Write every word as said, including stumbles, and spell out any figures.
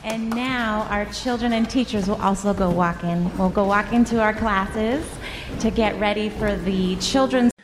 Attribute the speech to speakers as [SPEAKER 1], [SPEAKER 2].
[SPEAKER 1] And now our children and teachers will also go walking. We'll go walk into our classes to get ready for the children's